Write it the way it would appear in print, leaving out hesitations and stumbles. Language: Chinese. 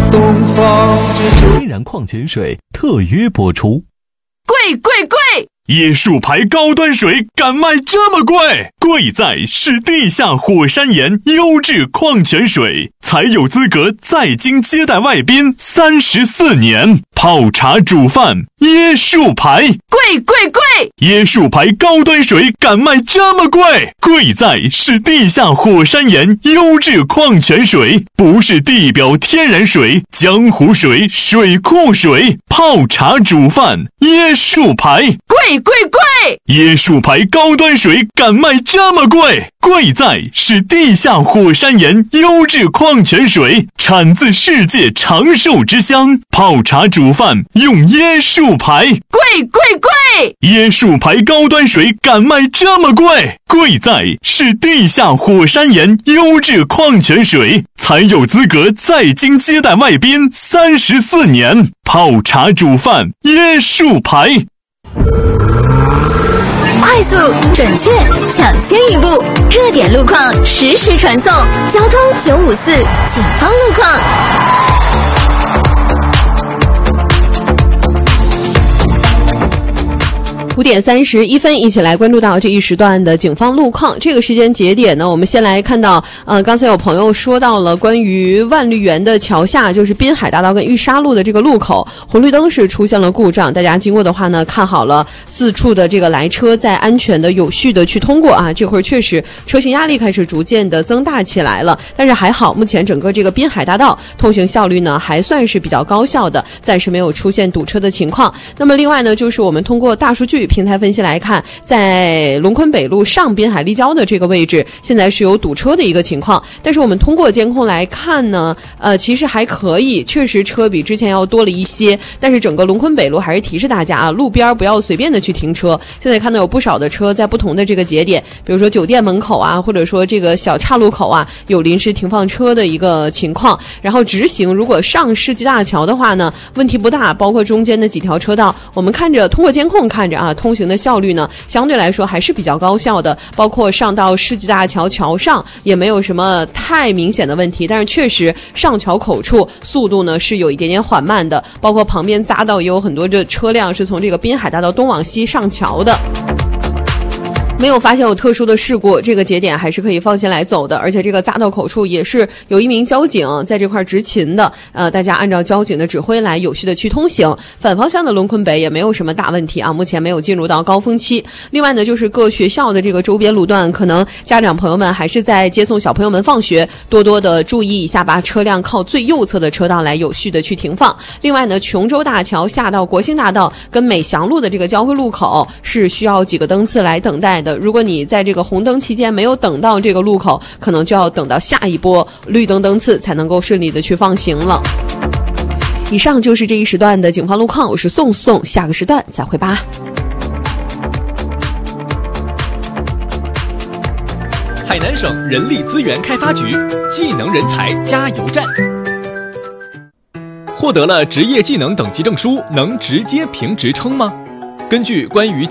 东方天然矿泉水特约播出。 贵！ 椰树牌高端水敢卖这么贵？贵在是地下火山岩优质矿泉水，才有资格在京接待外宾34年。泡茶煮饭，椰树牌。 贵！ 椰树牌高端水敢卖这么贵？贵在是地下火山岩优质矿泉水，不是地表天然水、江湖水、水库水。泡茶煮饭，椰树牌。 贵！ 椰树牌高端水敢卖这么贵？贵在是地下火山岩优质矿泉水，产自世界长寿之乡。泡茶煮饭用椰树牌。 贵！ 椰树牌高端水敢卖这么贵？贵在是地下火山岩优质矿泉水，才有资格在京接待外宾34年。泡茶煮饭，椰树牌。 快速、准确、抢先一步，热点路况实时传送，交通954，警方路况。 5点31分，一起来关注到这一时段的警方路况。这个时间节点呢，我们先来看到，刚才有朋友说到了关于万绿园的桥下，就是滨海大道跟玉沙路的这个路口，红绿灯是出现了故障，大家经过的话呢，看好了四处的这个来车，在安全的、有序的去通过啊。这会儿确实车型压力开始逐渐的增大起来了，但是还好，目前整个这个滨海大道通行效率呢还算是比较高效的，暂时没有出现堵车的情况。那么另外呢，就是我们通过大数据平台分析来看，在龙昆北路上滨海立交的这个位置，现在是有堵车的一个情况。但是我们通过监控来看呢，其实还可以，确实车比之前要多了一些。但是整个龙昆北路还是提示大家啊，路边不要随便的去停车。现在看到有不少的车在不同的这个节点，比如说酒店门口啊，或者说这个小岔路口啊，有临时停放车的一个情况。然后直行如果上世纪大桥的话呢，问题不大，包括中间的几条车道，我们看着通过监控看着啊，通行的效率呢相对来说还是比较高效的，包括上到世纪大桥桥上也没有什么太明显的问题，但是确实上桥口处速度呢是有一点点缓慢的，包括旁边匝道也有很多这车辆是从这个滨海大道东往西上桥的。没有发现有特殊的事故，这个节点还是可以放心来走的，而且这个匝道口处也是有一名交警在这块执勤的，大家按照交警的指挥来有序的去通行。反方向的龙昆北也没有什么大问题啊，目前没有进入到高峰期。另外呢，就是各学校的这个周边路段，可能家长朋友们还是在接送小朋友们放学，多多的注意一下，把车辆靠最右侧的车道来有序的去停放。另外呢，琼州大桥下到国兴大道跟美祥路的这个交汇路口是需要几个灯次来等待的。如果你在这个红灯期间没有等到这个路口，可能就要等到下一波绿灯灯次才能够顺利的去放行了。以上就是这一时段的警方路况，我是宋，下个时段再会吧。 海南省人力资源开发局技能人才加油站，获得了职业技能等级证书，能直接评职称吗？根据关于